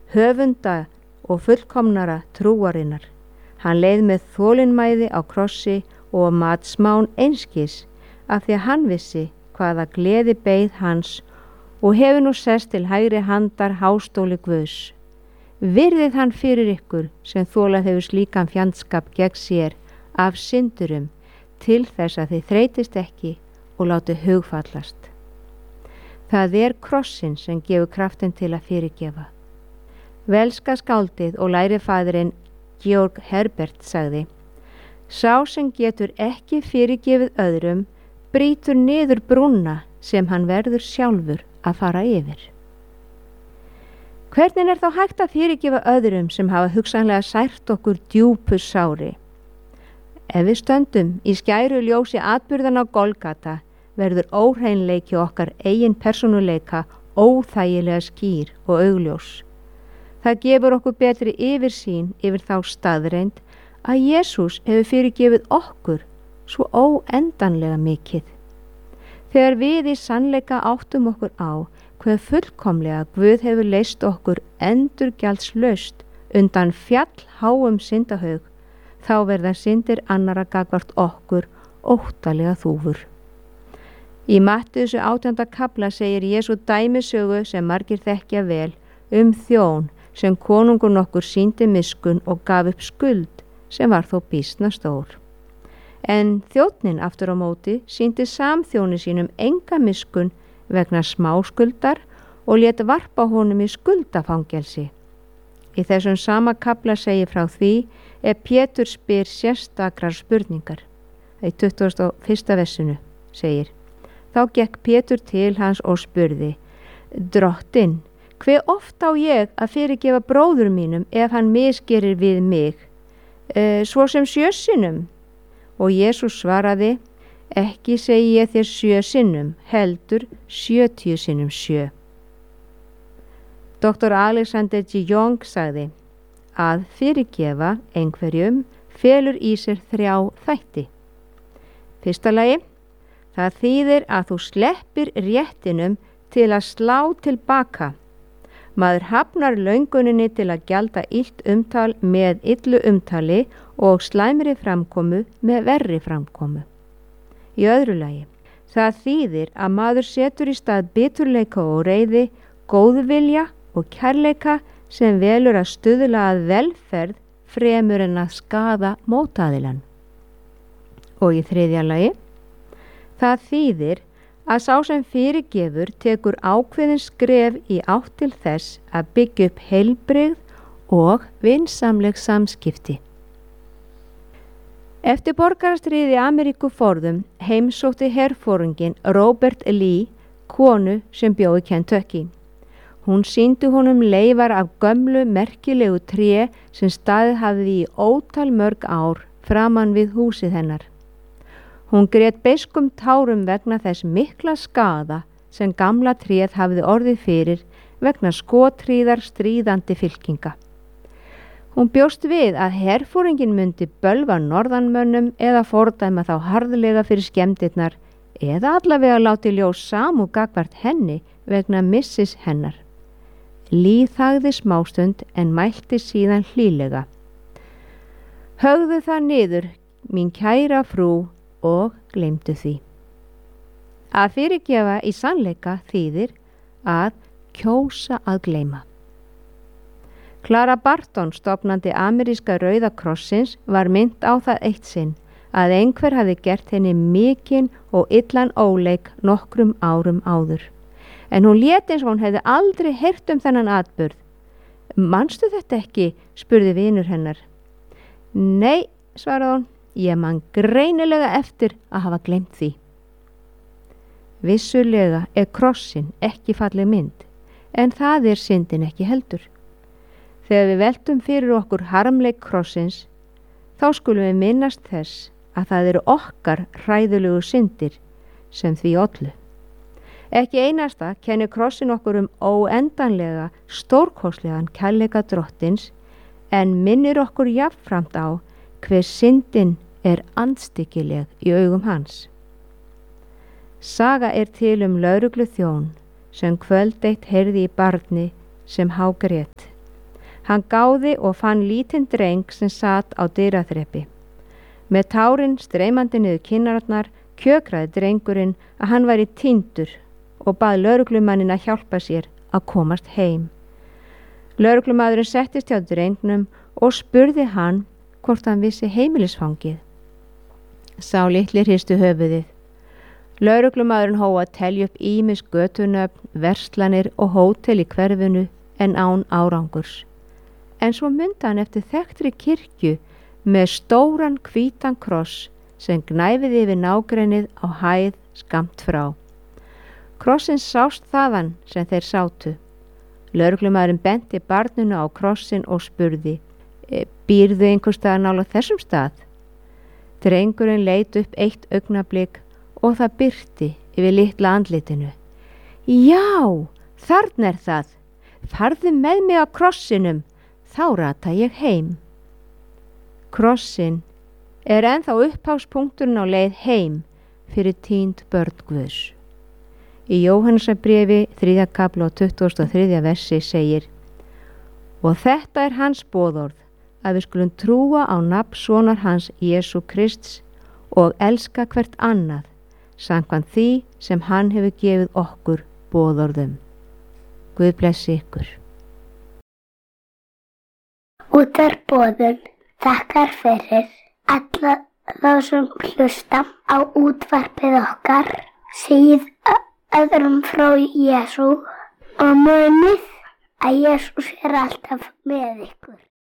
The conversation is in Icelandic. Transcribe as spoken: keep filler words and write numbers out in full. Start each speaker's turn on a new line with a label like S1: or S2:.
S1: höfunda og fullkomnara trúarinnar. Hann leið með þolinmæði á krossi og mat smán einskis af því að hann vissi hvaða gleði beið hans og hefur nú sest til hægri handar hástóli Guðs. Virðið hann fyrir ykkur sem þolað hefur slíkan fjandskap gegn sér af syndurum til þess að þið þreytist ekki og láti hugfallast. Það er krossin sem gefur kraftin til að fyrirgefa. Velska skáldið og lærifaðirinn Georg Herbert sagði: Sá sem getur ekki fyrirgefið öðrum brýtur niður brúna sem hann verður sjálfur að fara yfir. Hvernig er þá hægt að fyrirgefa öðrum sem hafa hugsanlega sært okkur djúpu sári? Ef við stöndum í skæru ljósi atburðan á Golgata verður óhreinleiki okkar eigin persónuleika óþægilega skýr og augljós. Það gefur okkur betri yfirsýn yfir þá staðreind að Jesús hefur fyrirgefið okkur svo óendanlega mikið. Þegar við í sannleika áttum okkur á hve fullkomlega Guð hefur leyst okkur endurgjaldslaust undan fjallháum syndahaug, þá verða syndir annara gagnvart okkur óttalega þúfur. Í Mattheusar átjánda kafla segir Jesú dæmisögu sem margir þekkja vel um þjón sem konungur nokkur sýndi miskunn og gaf upp skuld sem var þó býsna stór. En þjónninn aftur á móti sýndi samþjóni sínum enga miskunn vegna smáskuldar og lét varpa honum í skuldafangelsi. Í þessum sama kafla segir frá því ef Pétur spyr sérstakrar spurningar. Í tuttugasta og fyrsta versinu segir: Þá gekk Pétur til hans og spurði: Drottinn, hve oft á ég að fyrirgefa bróður mínum ef hann misgerir við mig? E, svo sem sjö sinnum? Og Jesús svaraði: Ekki segi ég þér sjö sinnum, heldur sjötíu sinnum sjö. Doktor Alexander G. Young sagði að fyrirgefa einhverjum felur í sér þrjá þætti. Fyrsta lagi, það þýðir að þú sleppir réttinum til að slá tilbaka. Maður hafnar lönguninni til að gjalda illt umtal með illu umtali og slæmri framkomu með verri framkomu. Í öðru lagi, það þýðir að maður setur í stað biturleika og reiði, góðvilja og kærleika sem velur að stuðla að velferð fremur en að skaða mótaðilann. Og í þriðja lagi, það þýðir að sá sem fyrirgefur tekur ákveðin skref í átt til þess að byggja upp heilbrigð og vinsamleg samskipti. Eftir borgarastríði Ameríku forðum heimsótti herforinginn Robert Lee konu sem bjó í Kentucky. Hún sýndi honum leifar af gömlu merkilegu tré sem staðið hafði í ótal mörg ár framan við húsið hennar. Hún grét beiskum tárum vegna þess mikla skaða sem gamla tréð hafði orðið fyrir vegna skotríðar stríðandi fylkinga. Hún bjóst við að herforinginn myndi bölva norðanmönnum eða fordæma þá harðlega fyrir skemmdirnar eða allavega láti ljós samúð gagnvart henni vegna missis hennar. Lee þagði smástund en mælti síðan hlýlega: Högðu það niður, mín kæra frú, og gleymdu því. Að fyrirgefa í sannleika þýðir að kjósa að gleyma. Clara Barton, stofnandi ameríska Rauða krossins, var minnt á það eitt sinn að einhver hafi gert henni mikinn og illan óleik nokkrum árum áður. En hún lét eins og hún hefði aldrei heyrt um þennan atburð. Manstu þetta ekki? Spurði vinur hennar. Nei, svaraði hún, ég man greinilega eftir að hafa gleymt því. Vissulega er krossin ekki falleg mynd, en það er syndin ekki heldur. Þegar við veltum fyrir okkur harmleik krossins, þá skulum við minnast þess að það eru okkar hræðulegu syndir sem því ollu. Ekki einasta kennir krossin okkur um óendanlega stórkostlegan kærleika drottins, en minnir okkur jafnframt á hver syndin er andstyggileg í augum hans. Saga er til um lögreglu þjón sem kvöld eitt heyrði í barni sem hágrét. Hann gáði og fann lítinn dreng sem sat á dyraþrepi. Með tárin streymandi niður kinnarnar kjökraði drengurinn að hann væri týndur og bað lögreglumannin að hjálpa sér að komast heim. Lögreglumaðurinn settist hjá drengnum og spurði hann hvort hann vissi heimilisfangið. Sá litli hristi höfuðið. Lögreglumaðurinn hóf að telja upp ýmis götunöfn, verslanir og hótel í hverfinu en án árangurs. En svo mundi hann eftir þekktri kirkju með stóran hvítan kross sem gnæfiði yfir nágrennið á hæð skammt frá. Krossin sást þaðan sem þeir sátu. Lögreglumaðurinn benti barninu á krossin og spurði: Býrðu einhvers staðar nálægt þessum stað? Drengurinn leit upp eitt augnablik og það birti yfir litla andlitinu. Já, þarna er það. Farðu með mig á krossinum, þá rata ég heim. Krossin er ennþá upphafspunkturinn á leið heim fyrir týnd börn Guðs. Í Jóhannesarbréfi þriðja kafla og tuttugasta og þriðja versi segir: Og þetta er hans boðorð, að við skulum trúa á nafn sonar hans Jesú Krists og elska hvert annað, samkvæmt því sem hann hefur gefið okkur boðorðum. Guð blessi ykkur.
S2: Útvarpsboðun þakkar fyrir alla þá sem hlusta á útvarpið okkar, segið öðrum frá Jesú og munið að Jesús er alltaf með ykkur.